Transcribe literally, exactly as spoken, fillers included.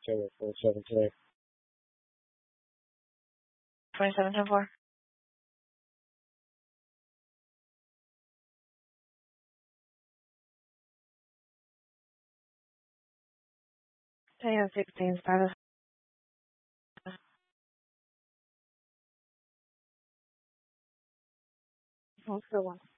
October four seven today. twenty-seven ten four. ten sixteen status. What's the one?